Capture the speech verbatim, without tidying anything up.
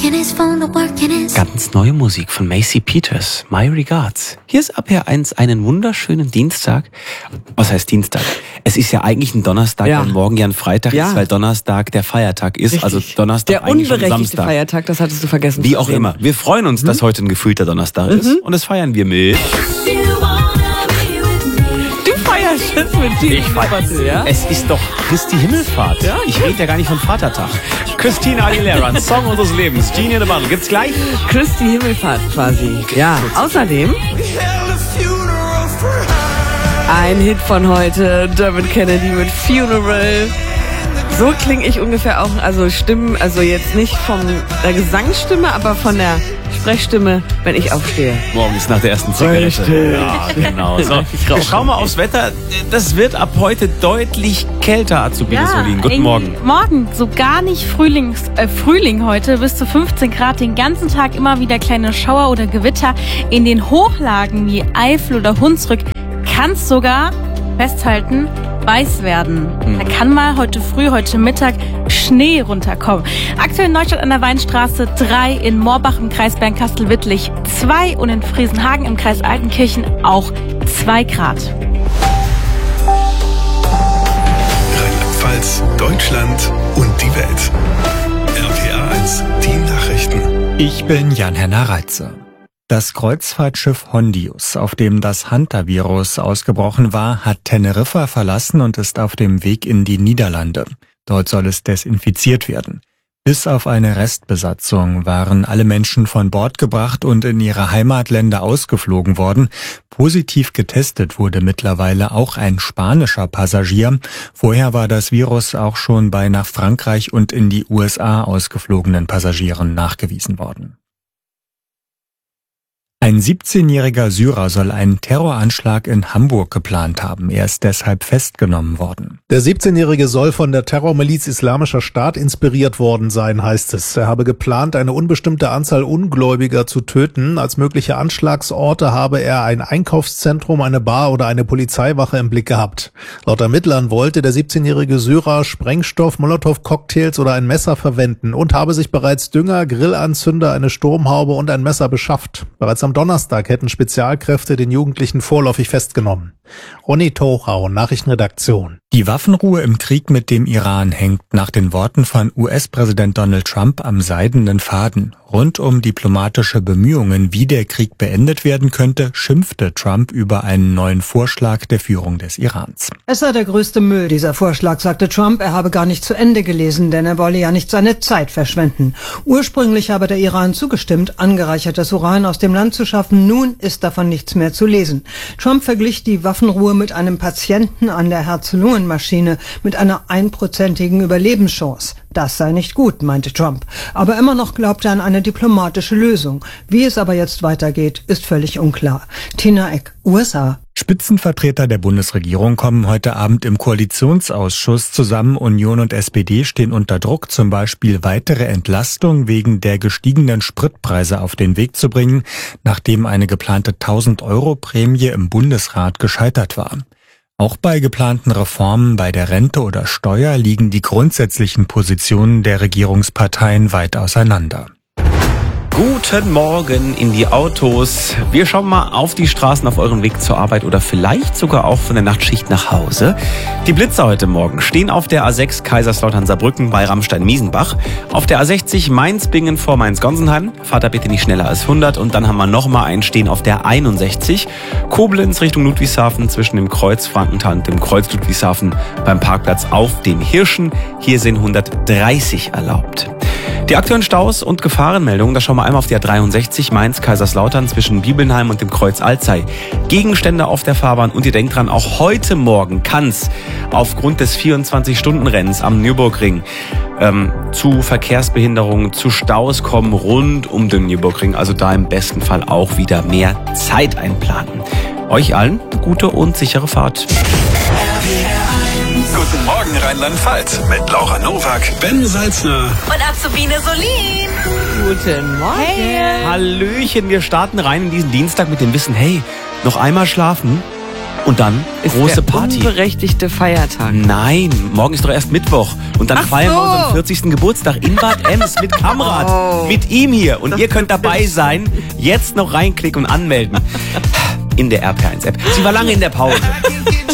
Ganz neue Musik von Macy Peters, My Regards. Hier ist ab R eins einen wunderschönen Dienstag. Was heißt Dienstag? Es ist ja eigentlich ein Donnerstag, ja. weil morgen ja ein Freitag ja. ist, weil Donnerstag der Feiertag ist. Richtig. Also Donnerstag der eigentlich schon unberechtigte Samstag. Feiertag, das hattest du vergessen. Wie auch immer. Wir freuen uns, mhm. dass heute ein gefühlter Donnerstag mhm. ist. Und das feiern wir mit... Mit ich weiß, ja? Es ist doch Christi Himmelfahrt. Ja? Ich rede ja gar nicht von Vatertag. Christina Aguilera, ein Song unseres Lebens. Genie in the Bottle. Gibt's gleich? Christi Himmelfahrt quasi. Ja, außerdem ein Hit von heute, Dermot Kennedy mit Funeral. So klinge ich ungefähr auch, also Stimmen, also jetzt nicht von der Gesangsstimme, aber von der Sprechstimme, wenn ich aufstehe. Morgens nach der ersten Zigarette. Ja, genau. So, wir schauen mal aufs Wetter. Das wird ab heute deutlich kälter, Azubine ja, Solin. Guten Morgen. Morgen, so gar nicht Frühlings, äh, Frühling heute, bis zu fünfzehn Grad, den ganzen Tag immer wieder kleine Schauer oder Gewitter. In den Hochlagen wie Eifel oder Hunsrück kann es sogar, festhalten, weiß werden. Mhm. Da kann mal heute früh, heute Mittag Schnee runterkommen. Aktuell in Neustadt an der Weinstraße drei, in Moorbach im Kreis Bernkastel-Wittlich zwei und in Friesenhagen im Kreis Altenkirchen auch zwei Grad. Rheinland-Pfalz, Deutschland und die Welt. R P R eins, die Nachrichten. Ich bin Jan-Henner Reitze. Das Kreuzfahrtschiff Hondius, auf dem das Hantavirus ausgebrochen war, hat Teneriffa verlassen und ist auf dem Weg in die Niederlande. Dort soll es desinfiziert werden. Bis auf eine Restbesatzung waren alle Menschen von Bord gebracht und in ihre Heimatländer ausgeflogen worden. Positiv getestet wurde mittlerweile auch ein spanischer Passagier. Vorher war das Virus auch schon bei nach Frankreich und in die U S A ausgeflogenen Passagieren nachgewiesen worden. Ein siebzehnjähriger Syrer soll einen Terroranschlag in Hamburg geplant haben. Er ist deshalb festgenommen worden. Der siebzehnjährige soll von der Terrormiliz Islamischer Staat inspiriert worden sein, heißt es. Er habe geplant, eine unbestimmte Anzahl Ungläubiger zu töten. Als mögliche Anschlagsorte habe er ein Einkaufszentrum, eine Bar oder eine Polizeiwache im Blick gehabt. Laut Ermittlern wollte der siebzehnjährige Syrer Sprengstoff, Molotow-Cocktails oder ein Messer verwenden und habe sich bereits Dünger, Grillanzünder, eine Sturmhaube und ein Messer beschafft. Bereits am Donnerstag hätten Spezialkräfte den Jugendlichen vorläufig festgenommen. Ronny Tochau, Nachrichtenredaktion. Die Waffenruhe im Krieg mit dem Iran hängt nach den Worten von U S-Präsident Donald Trump am seidenen Faden. Rund um diplomatische Bemühungen, wie der Krieg beendet werden könnte, schimpfte Trump über einen neuen Vorschlag der Führung des Irans. Es sei der größte Müll, dieser Vorschlag, sagte Trump. Er habe gar nicht zu Ende gelesen, denn er wolle ja nicht seine Zeit verschwenden. Ursprünglich habe der Iran zugestimmt, angereichertes Uran aus dem Land zu schaffen. Nun ist davon nichts mehr zu lesen. Trump verglich die Waffenruhe mit einem Patienten an der Herz-Lungen-Maschine mit einer einprozentigen Überlebenschance. Das sei nicht gut, meinte Trump. Aber immer noch glaubt er an eine diplomatische Lösung. Wie es aber jetzt weitergeht, ist völlig unklar. Tina Eck, U S A. Spitzenvertreter der Bundesregierung kommen heute Abend im Koalitionsausschuss zusammen. Union und S P D stehen unter Druck, zum Beispiel weitere Entlastung wegen der gestiegenen Spritpreise auf den Weg zu bringen, nachdem eine geplante tausend-Euro-Prämie im Bundesrat gescheitert war. Auch bei geplanten Reformen bei der Rente oder Steuer liegen die grundsätzlichen Positionen der Regierungsparteien weit auseinander. Guten Morgen in die Autos. Wir schauen mal auf die Straßen auf eurem Weg zur Arbeit oder vielleicht sogar auch von der Nachtschicht nach Hause. Die Blitzer heute Morgen stehen auf der A sechs Kaiserslautern-Saarbrücken bei Rammstein-Miesenbach. Auf der A sechzig Mainz-Bingen vor Mainz-Gonsenheim. Fahrt da bitte nicht schneller als hundert. Und dann haben wir nochmal einen stehen auf der einundsechzig. Koblenz Richtung Ludwigshafen zwischen dem Kreuz Frankenthal und dem Kreuz Ludwigshafen beim Parkplatz auf den Hirschen. Hier sind hundertdreißig erlaubt. Die aktuellen Staus und Gefahrenmeldungen, da schauen wir einmal auf die A dreiundsechzig Mainz-Kaiserslautern zwischen Bibelnheim und dem Kreuz Alzey. Gegenstände auf der Fahrbahn und ihr denkt dran, auch heute Morgen kann es aufgrund des vierundzwanzig-Stunden-Rennens am Nürburgring ähm, zu Verkehrsbehinderungen, zu Staus kommen rund um den Nürburgring. Also da im besten Fall auch wieder mehr Zeit einplanen. Euch allen eine gute und sichere Fahrt. Guten Morgen Rheinland-Pfalz mit Laura Nowak, Ben Salzner und Azubine Solin. Guten Morgen. Hey. Hallöchen, wir starten rein in diesen Dienstag mit dem Wissen, hey, noch einmal schlafen Und dann Ist große der Party. unberechtigte Feiertag. Nein, morgen ist doch erst Mittwoch. Und dann Ach feiern wir so. unseren vierzigsten Geburtstag in Bad Ems mit Kamrat. Oh. Mit ihm hier. Und Das ihr könnt ist dabei sein. Jetzt noch reinklicken und anmelden. In der R P eins App. Sie war lange in der Pause.